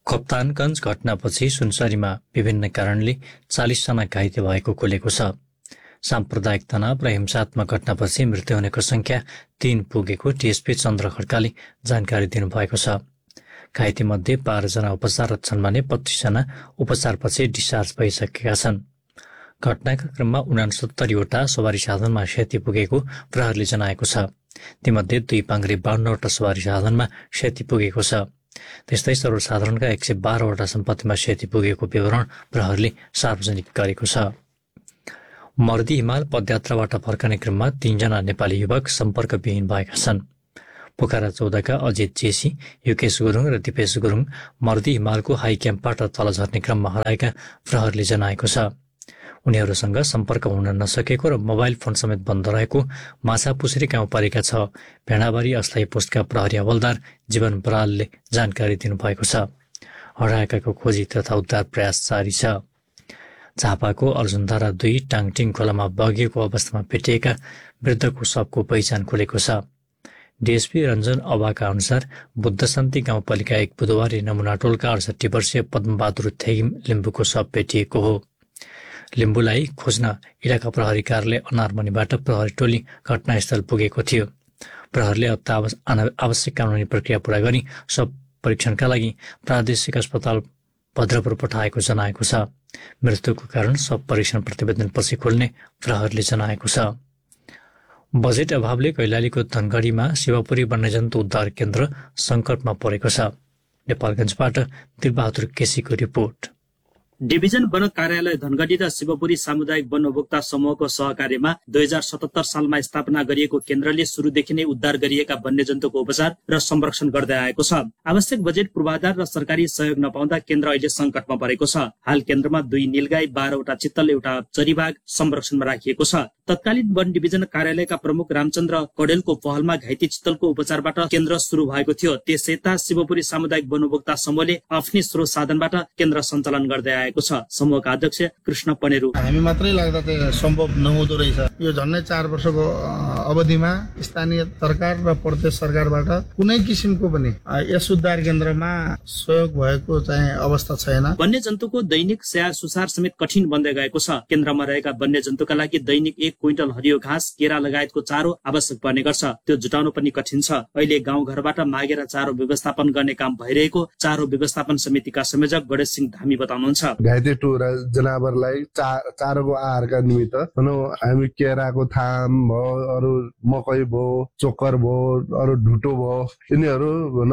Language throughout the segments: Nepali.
कप्तानगञ्ज घटनापछि सुनसरीमा विभिन्न कारणले 40 जना घाइते भएको खुलेको छ। साम्प्रदायिक तनाव र हिंसात्मक घटनापछि मृत्यु हुनेको संख्या 3 पुगेको टीएसपी चन्द्र खड्काले जानकारी दिनुभएको छ। घाइते मध्ये 12 जना उपचाररत छन् भने 25 जना उपचारपछि डिस्चार्ज भइसकेका छन्। घटनाका क्रममा 69वटा सवारी साधनमा क्षति पुगेको प्रहरीले जनाएको छ। तीमध्ये 2 पाङ्ग्रे 52वटा सवारी साधनमा क्षति पुगेको छ। त्यस्तै सर्वसाधारणका 112वटा सम्पत्तिमा क्षति पुगेको विवरण प्रहरीले सार्वजनिक गरेको छ। मर्दी हिमाल पदयात्राबाट फर्कने क्रममा 3 जना नेपाली युवक सम्पर्कविहीन भएका छन्। पोखरा 14 का अजित जेसी, युकेश गुरुङ र दिपेश गुरुङ मर्दी हिमालको हाई क्याम्पबाट तल झर्ने क्रममा हराएका प्रहरीले जनाएको छ। उनीहरूसँग सम्पर्क हुन नसकेको र मोबाइल फोन समेत बन्द रहेको माछापुछरी गाउँपालिका 6 भेडाबारी अस्थायी पोस्टका प्रहरी हवलदार जीवन बरालले जानकारी दिनुभएको छ। हराएकाको खोजी तथा उद्धार प्रयास जारी छ। झापाको अर्जुनधारा 2 टाङटिङ खोलामा बगेको अवस्थामा भेटिएका वृद्धको शवको पहिचान खुलेको छ। डीएसपी रञ्जन अबाका अनुसार बुद्धशान्ति गाउँपालिका 1 बुधबारे नमुना टोलका 68 वर्षीय पद्मबहादुर थेगिम लिम्बुको शव भेटिएको हो। लिम्बुलाई खोज्न इलाका प्रहरी कार्यालय अनारमनीबाट प्रहरी टोली घटनास्थल पुगेको थियो। प्रहरीले आवश्यक कानुनी प्रक्रिया पूरा गरी शव परीक्षणका लागि प्रादेशिक अस्पताल भद्रपुर पठाएको जनाएको छ। मृत्युको कारण शव परीक्षण प्रतिवेदन पछि खोल्ने प्रहरीले जनाएको छ। बजेट अभावले कैलालीको धनगढीमा शिवपुरी वन्यजन्तु उद्धार केन्द्र संकटमा परेको छ। नेपालगञ्जबाट दिलबहादुर केसीको रिपोर्ट। डिभिजन वन कार्यालय धनगढी र शिवपुरी सामुदायिक वन उपभोक्ता समूहको सहकार्यमा 2077 सालमा स्थापना गरिएको केन्द्रले सुरुदेखि नै उद्धार गरिएका वन्यजन्तुको उपचार र संरक्षण गर्दै आएको छ। आवश्यक बजेट पूर्वाधार र सरकारी सहयोग नपाउँदा केन्द्र अहिले संकटमा परेको छ। हाल केन्द्रमा 2 नीलगाई, 12वटा चित्तल, एउटा चरीबाघ संरक्षणमा राखिएको छ। तत्कालीन वन डिभिजन कार्यालयका प्रमुख रामचन्द्र कडेलको पहलमा घाइते चित्तलको उपचारबाट केन्द्र सुरु भएको थियो। त्यसयता शिवपुरी सामुदायिक वन उपभोक्ता समूहले आफ्नै स्रोत साधनबाट केन्द्र सञ्चालन गर्दै आएको छ। समूहका अध्यक्ष कृष्ण पनेरू, हामी मात्रै लाग्दा चाहिँ सम्भव नहुँदो रहेछ। यो झन्डै 4 वर्षको अवधिमा स्थानीय सरकार र प्रदेश सरकारबाट कुनै किसिमको पनि यस उद्धार केन्द्रमा सहयोग भएको चाहिँ अवस्था छैन। वन्यजन्तुको दैनिक स्याहार सुसार समेत कठिन बन्दै गएको छ। केन्द्रमा रहेका वन्यजन्तुका लागि दैनिक 1 क्विन्टल हरियो घाँस, केरा लगायतको चारो आवश्यक पर्ने गर्छ। त्यो जुटाउनु पनि कठिन छ। अहिले गाउँघरबाट मागेर चारो व्यवस्थापन गर्ने काम भइरहेको चारो व्यवस्थापन समितिका संयोजक गणेश सिंह धामी बताउनुहुन्छ। घाइते टोरा जनावरलाई चारोको आहारका निमित्त हामी केराको थाम भयो, अरू मकै भयो, चोकर भयो, अरू ढुटो भयो, यिनीहरू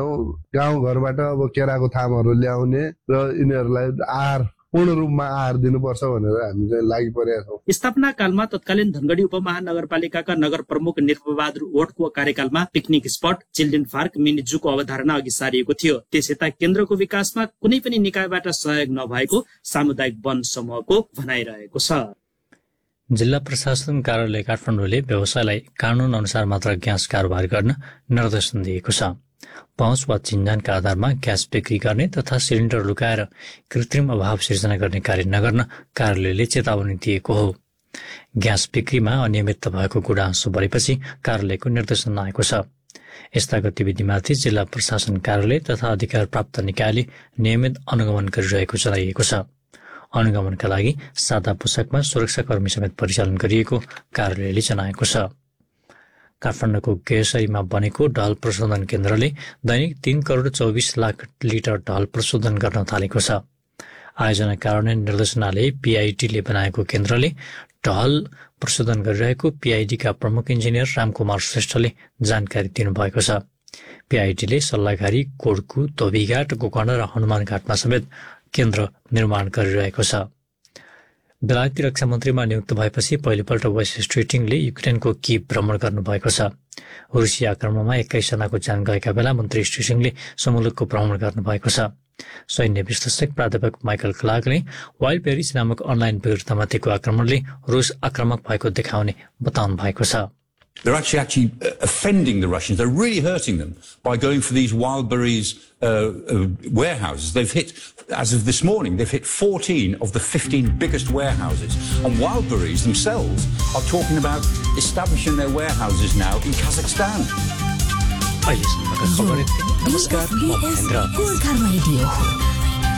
गाउँघरबाट अब केराको थामहरू ल्याउने र यिनीहरूलाई आहार पूर्ण रूपमा आहार दिनुपर्छ भनेर हामी चाहिँ लागि परेका छौँ। स्थापना कालमा तत्कालीन धनगढी उपमहानगरपालिकाका नगर प्रमुख निर्भबहादुर ओठको कार्यकालमा picnic spot, children park, mini जूको अवधारणा अघि सारिएको थियो। त्यसयता केन्द्रको विकासमा कुनै पनि निकायबाट सहयोग नभएको सामुदायिक वन समूहको भनाइरहेको छ। जिल्ला प्रशासन कार्यालय काठमाडौँले व्यवसायलाई कानून अनुसार मात्र ग्यास कारोबार गर्न निर्देशन दिएको छ। पहुँच वा चिन्जानका आधारमा ग्यास बिक्री गर्ने तथा सिलिन्डर लुकाएर कृत्रिम अभाव सिर्जना गर्ने कार्य नगर्न कार्यालयले चेतावनी दिएको हो। ग्यास बिक्रीमा अनियमितता भएको गुनासो बढेपछि कार्यालयको निर्देशन आएको छ। यस्ता गतिविधिमाथि जिल्ला प्रशासन कार्यालय तथा अधिकार प्राप्त निकायले नियमित अनुगमन गरिरहेको जनाइएको छ। अनुगमनका लागि सादा पोसाकमा सुरक्षाकर्मी समेत परिचालन गरिएको कार्यालयले जनाएको छ। काठमाडौँको गेसरीमा बनेको ढल प्रशोधन केन्द्रले दैनिक 3 करोड 24 लाख लिटर ढल प्रशोधन गर्न थालेको छ। आयोजना कार्यान्वयन निर्देशनालय पीआईडीले बनाएको केन्द्रले ढल प्रशोधन गरिरहेको पीआईडीका प्रमुख इन्जिनियर रामकुमार श्रेष्ठले जानकारी दिनुभएको छ। पीआईडीले सल्लाघारी, कोड्कु, धोबीघाट, गोकर्ण र हनुमानघाटमा समेत केन्द्र निर्माण गरिरहेको छ। बेलायती रक्षा मन्त्रीमा नियुक्त भएपछि पहिलोपल्ट वेस्ट स्ट्रिटिङले युक्रेनको कीव भ्रमण गर्नुभएको छ। रुसी आक्रमणमा 21 जनाको ज्यान गएका बेला मन्त्री स्ट्रिटिङले समूलकको भ्रमण गर्नुभएको छ। सैन्य विश्लेषक प्राध्यापक माइकल क्लार्कले वाइल्ड पेरिस नामक अनलाइन विरुद्धमाथिको आक्रमणले रुस आक्रामक भएको देखाउने बताउनु भएको छ। They're actually offending the Russians. They're really hurting them by going for these Wildberries warehouses. They've hit, as of this morning, they've hit 14 of the 15 biggest warehouses. And Wildberries themselves are talking about establishing their warehouses now in Kazakhstan. Namaskar,